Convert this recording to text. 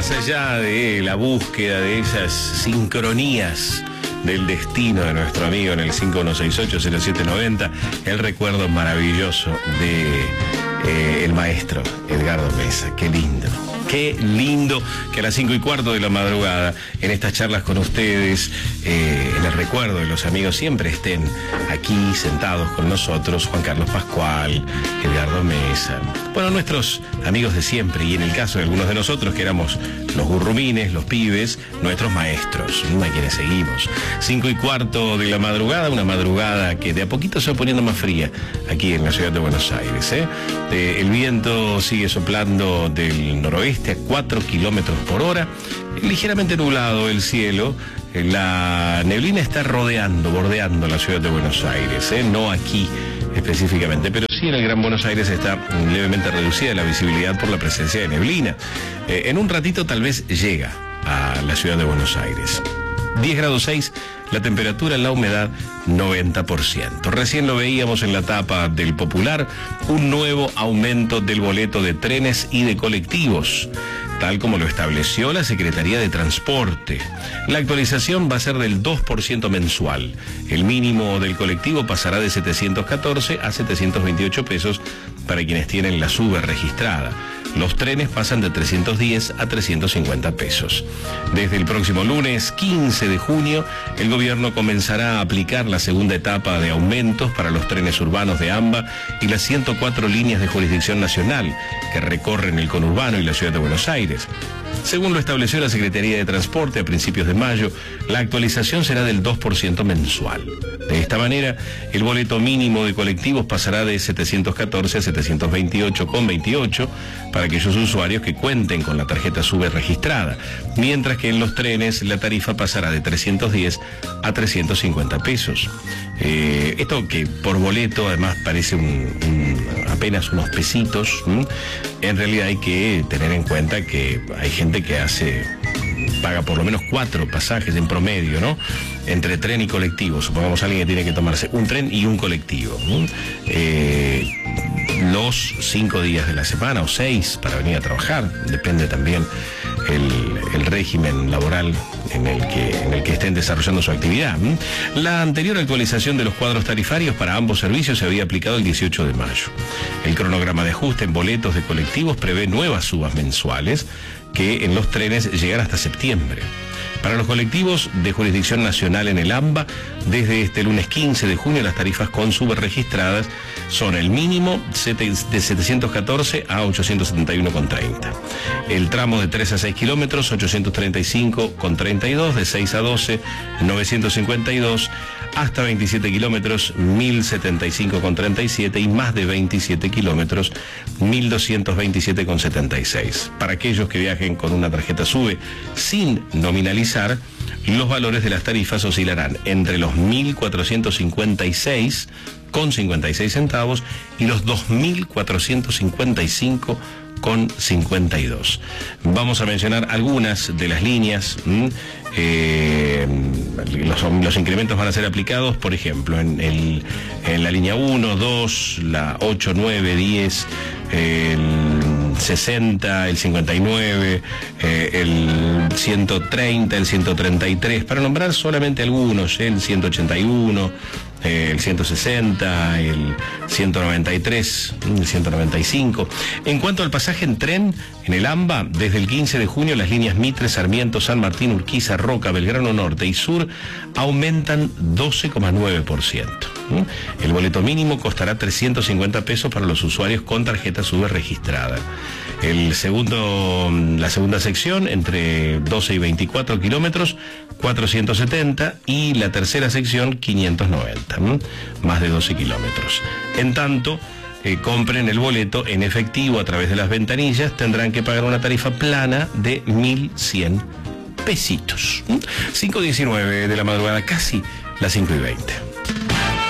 más allá de la búsqueda de esas sincronías del destino de nuestro amigo en el 5168-0790, el recuerdo maravilloso de el maestro Edgardo Mesa. Qué lindo. Qué lindo que a las 5:15 de la madrugada, en estas charlas con ustedes, en el recuerdo de los amigos, siempre estén aquí sentados con nosotros, Juan Carlos Pascual, Edgardo Mesa, bueno, nuestros amigos de siempre, y en el caso de algunos de nosotros que éramos los gurrumines, los pibes, nuestros maestros, a quienes seguimos. 5:15 de la madrugada, una madrugada que de a poquito se va poniendo más fría aquí en la ciudad de Buenos Aires. El viento sigue soplando del noroeste a 4 kilómetros por hora, ligeramente nublado el cielo, la neblina está bordeando la ciudad de Buenos Aires, no aquí específicamente, pero sí en el Gran Buenos Aires está levemente reducida la visibilidad por la presencia de neblina. En un ratito tal vez llega a la ciudad de Buenos Aires. 10 grados 6, la temperatura, la humedad 90%. Recién lo veíamos en la tapa del Popular, un nuevo aumento del boleto de trenes y de colectivos, tal como lo estableció la Secretaría de Transporte. La actualización va a ser del 2% mensual. El mínimo del colectivo pasará de 714 a 728 pesos para quienes tienen la SUBE registrada. Los trenes pasan de 310 a 350 pesos. Desde el próximo lunes 15 de junio, el gobierno comenzará a aplicar la segunda etapa de aumentos para los trenes urbanos de AMBA y las 104 líneas de jurisdicción nacional que recorren el conurbano y la ciudad de Buenos Aires. Según lo estableció la Secretaría de Transporte a principios de mayo, la actualización será del 2% mensual. De esta manera, el boleto mínimo de colectivos pasará de 714 a 728,28 para aquellos usuarios que cuenten con la tarjeta SUBE registrada, mientras que en los trenes la tarifa pasará de 310 a 350 pesos. Esto que por boleto además parece apenas unos pesitos, en realidad hay que tener en cuenta que hay gente que paga por lo menos 4 pasajes en promedio, ¿no? Entre tren y colectivo. Supongamos alguien que tiene que tomarse un tren y un colectivo, los 5 días de la semana o 6 para venir a trabajar, depende también el régimen laboral en el que estén desarrollando su actividad. La anterior actualización de los cuadros tarifarios para ambos servicios se había aplicado el 18 de mayo. El cronograma de ajuste en boletos de colectivos prevé nuevas subas mensuales que en los trenes llegan hasta septiembre. Para los colectivos de jurisdicción nacional en el AMBA, desde este lunes 15 de junio las tarifas con SUBE registradas son el mínimo de 714 a 871,30. El tramo de 3 a 6 kilómetros, 835,32, de 6 a 12, 952, hasta 27 kilómetros, 1075,37 y más de 27 kilómetros, 1227,76. Para aquellos que viajen con una tarjeta SUBE sin nominalizar, los valores de las tarifas oscilarán entre los 1.456,56 centavos y los 2.455,52. Vamos a mencionar algunas de las líneas. Los incrementos van a ser aplicados, por ejemplo, en la línea 1, 2, la 8, 9, 10, el 60, el 59, el 130, el 133, para nombrar solamente algunos, el 181, el 160, el 193, el 195. En cuanto al pasaje en tren, en el AMBA, desde el 15 de junio las líneas Mitre, Sarmiento, San Martín, Urquiza, Roca, Belgrano Norte y Sur aumentan 12,9%. El boleto mínimo costará 350 pesos para los usuarios con tarjeta SUBE registrada. La segunda sección, entre 12 y 24 kilómetros, 470, y la tercera sección, 590, más de 12 kilómetros. En tanto, compren el boleto en efectivo a través de las ventanillas, tendrán que pagar una tarifa plana de 1.100 pesitos. 5:19 de la madrugada, casi las 5:20.